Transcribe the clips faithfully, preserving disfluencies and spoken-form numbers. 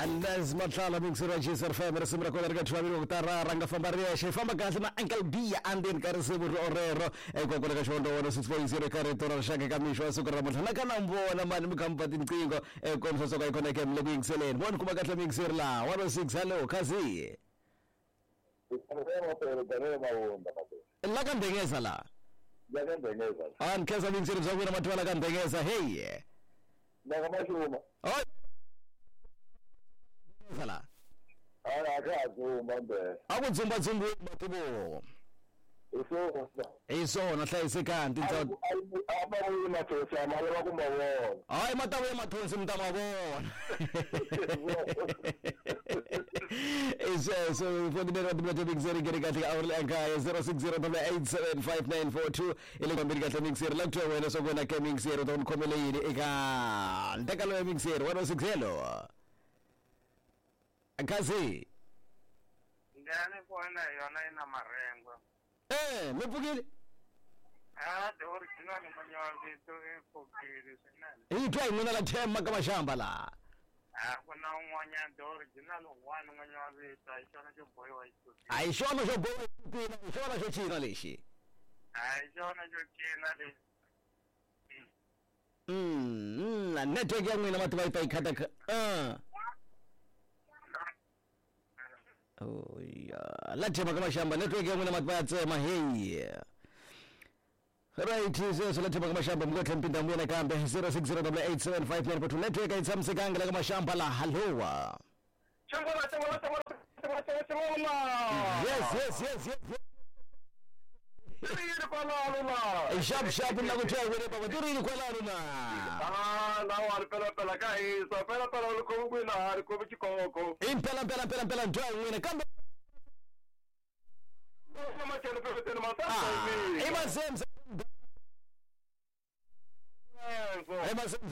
Unless matala mixura jisar family simra ko darga chwa mi utara ranga fambaria she famba kazi na Uncle Dia andin karisibu orero e ko ko shondo one six point zero kare tora shaka kamisho sukura mutana kana mbona mani mkampati nkingo e ko msoso ka ikona kem lebi excellent bon kuma katla mixir la one oh six hello kazi la kan dengeza la ya kan dengeza an kaza mixir zawira matwala kan dengeza hey na kama shuma oh sala ara ka zuma mbe akudzumba dzumbu matubo eso eso na hlaya kanti aba wena thosa mala kumawona hayi matawe mathonsi mntamabona eso so for the day of the big zero get kathi awurle ekhaya zero six zero eight seven five nine four two ile ngombili kahle mixer la kuthiwa wena sokubona ke mixer utomkhomele yini eka ntakalo mixer one oh six hello akazi ngani kona yona ina marengo eh mepukile ah the original manyazi to epukile senani itwa imuna la thema kama shamba la ah kuna umwanya the original one manyazi taishona jo boy wa itu aishona jo boy kuna ishona jo china lishi aishona jo china le mm na network yangu ina matu wifi kata ah oh yeah lathema kama shamba network yangu ina matu yatsema hey right so lathema kama shamba mngothe mpinda mbona kambe zero six zero eight seven five nine four two network itsamsikanga kama shamba la halowa chongola chongola chongola chongola chongola yes yes yes yes Tiri kwa luna. Shab shab na kutia wele baba tiri kwa luna. Ah, na wal pela pela kai, so pela pela ko ngwi na har ko bichi ko ko. Impela pela pela pela ndio wele kamba. Mama chele pela tena mata. Ah, ema sem. Ema sem.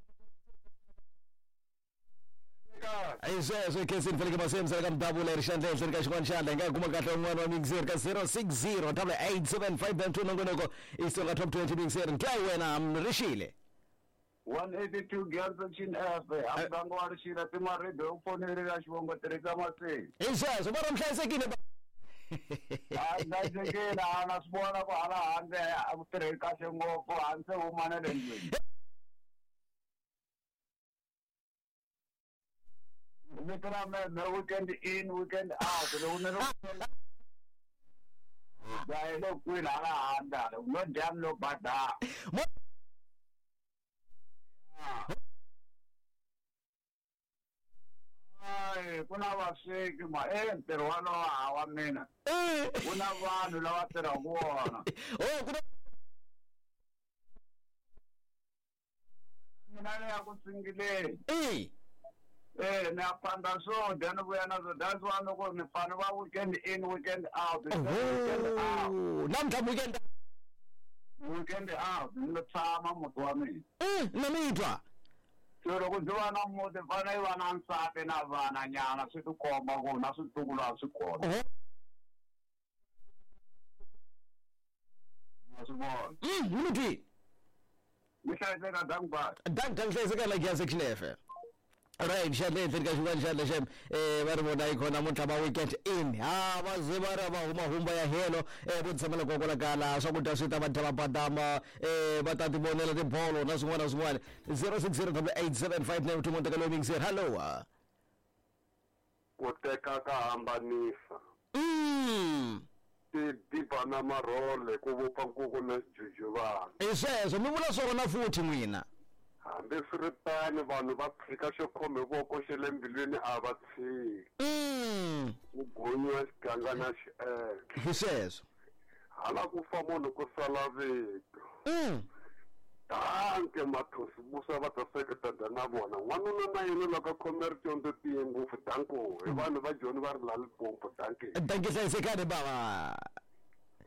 Aiso so kesin fili kama sem sala kam double irshan le sirka shwan shanda nga kuma ka tongwa no mixer ka zero six zero eight seven five nine two ngonoko iso ka top twenty mixer nkai wena mrishile one eighty-two Galveston F ambango arishira timare do phone ri shwongo tereka mase Aiso so bara mhlayisekile ba ah ndajeke na nasibona ko ala hande abutereka shengo ko anse umane lenwe Mikra me weekend in weekend out lo unero dai lo kwina ala anda lo jam lo bada ai kuna wasiki ma eh peruano awa mena kuna vanhu lava tirha kuona oh kuna mina ya ku singileni eh Eh, na panda so then we are not that's one go me fan wa weekend in weekend out weekend out namtha weekend weekend out no tama mutu wa mina eh namitwa so ro kuzwa na mutu fana ivana nsate na vana nyana situ komba ko na situkula sikona Masimo mm muti mishaze na dangba dank dank seka la gya section F right shadle fika shwan shadle shem eh baribona ikhona mutla ba weekend in ha bazibara ba huma humba ya helo eh butsamela kokola kala sokuthi asita abantu abadama eh batati bonela de bolo nasungwana sungwana zero six zero eight seven five nine two monte kaloming sir hello Kuteka ka hambanisa. mm Ti dibana marole ku vupa nkuku na jujuvana. iseso mi vula swona futhi n'wina Hambi swiritani vanhu va phika xo khome voko xe le mbilwini a va tshiki. mm Ku gonyiwa xiganga na xiendla. iseso Hala ku fa munhu ku sala vito. mm Tanke mathosi busa va ta seketela na vona. N'wanuna na yena loko khome rityondzo tiye ngopfu tanko. Hi vanhu va Joni va ri la Limpopo tanke. danke hlayisekani baba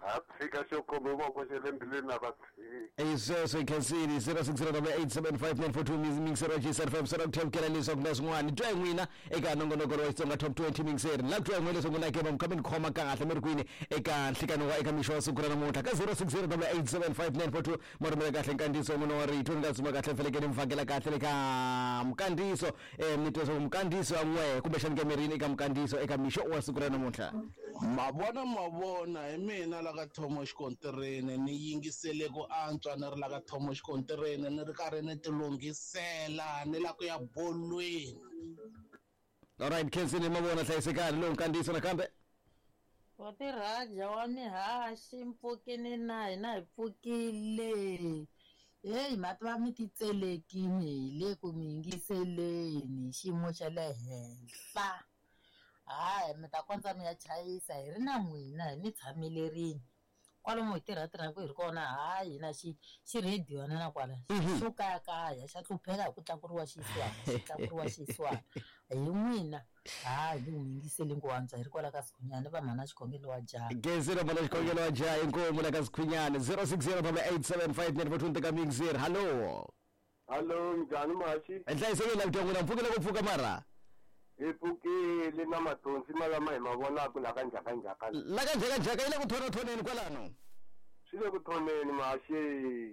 afika shokhombe ubaboshele embilweni abathi Eso so ikhensini zero six zero eight seven five nine four two mixero G S F M sera kuthemkela liso kunasingwani twa ngwina eka nongonokoro wa top twenty mixer la kutwa ngwele sokunake bamkhameni khoma kangahle merkwini eka nhlikano wa eka misho wasukura namuhla ka zero six zero eight seven five nine four two moromela kahle nkandiso muno wa rithu ngazuma kahle mfelekeni mvakela kahle leka mkandiso eh mnitoso mkandiso amwe kumbeshani kemerini eka mkandiso eka misho wasukura namuhla mabona mabona emina la ka Thomo Xkontireni ni yingisele ku antswa ni ri la ka Thomo Xkontireni ni ri karhi ni tilungisela ni la ku ya bolweni. Alright khensini mabona hlayisekani lo nkandiso nakambe Wati raja wa mihaxi mpfukini na hina hi pfukile. Hey mati va mi titselekini hi le ku mi yingiseleni xiyimo xa le henhla. Hayi mi ta kondza mi ya chayisa hi ri na n'wina hi ni tshamile rini kwalomu hi tirha tirha ku hi ri kona hayi na xi xi radio na kwala xo kaya kaya xa hlupheka hi ku tlakuriwa xiswana xi tlakuriwa xiswana hi n'wina hayi ni n'wi yingiseli ku antswa hi ri kwala ka Sikhwenyana va mhana xikhongelo wa jaha gezero mhana xikhongelo wa jaha inkomo la ka Sikhwenyana zero six zero eight seven five nine four two teka mixer hallo hallo njhani machi enhlayisekile kutongwina mpfukile ku pfuka mara ipfukile na matonsi malama hi mavonaka la ka njhaka njhaka la ka njhaka njhaka ile ku thona thoneni kwalano swi le ku thoneni mashi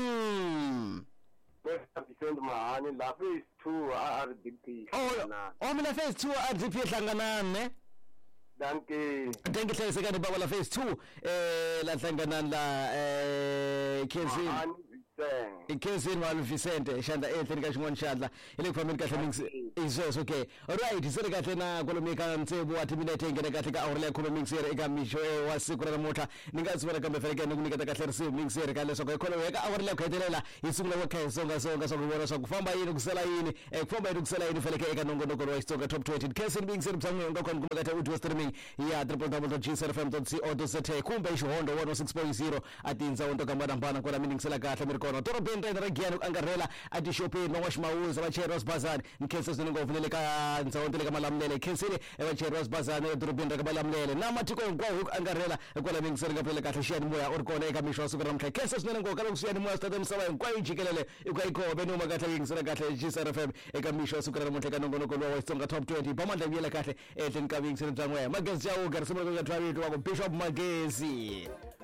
mm Vicent Mahani la phase two a R D P oh oh mina phase two R D P hlanganane danke danke hlayisekani baba la phase two eh la hlanganana la eh khensini ikhensini wa Vicente shanda ehleni ka xin'wana xandla ile ku fameni kahle mix is okay alright sele kahle na kolomika ntsebu wa timinete ngene kahle ka awurle kholo mixer eka misho wa siku ra namuhla ningatsivona kambe feleke ni kuniketa kahle risimu mixer ka leswaku ikholo weka awurle ku hetelela isungula wa khayisonga songa songa kubona swa ku famba yini kusela yini eh ku famba yini kusela yini feleke eka nongonoko wa Xitsonga top twenty khensini mixer mtsango ngakhona kumekatha uthi streaming ya w w w dot g s f m dot co dot za kumbe xihondo one oh six point zero atinza wonto kamadambana kola miningisela kahle mi ri kona torobeni ra regiyani ku angarhela a tixopeni van'waximawuza vachayeri va swibazana ni khensa swinene ngopfu ne le ka ndzawulo le ka Malamulele khensile vachayeri va swibazana edorobeni ra ka Malamulele na matiko hinkwawo hi ku angarhela kwala mingiseri nga pfulele kahle xiyanimoya u ri kona eka mixo wa siku ra namuntlha khensa swinene ngopfu ka loko swiyanimoya swi tata misava hinkwayo yi jikelele i ku ayikhobe ni huma kahle yingisela kahle G S R F M eka mixo wa siku ra namuntlha eka nongonoko lowa wa Xitsonga top twenty bamandla vuyela kahle ehenhleni ka vingiseri bya n'wehe Magezi Chauke risimu leri nga thwavito wa ku Bishop Magezi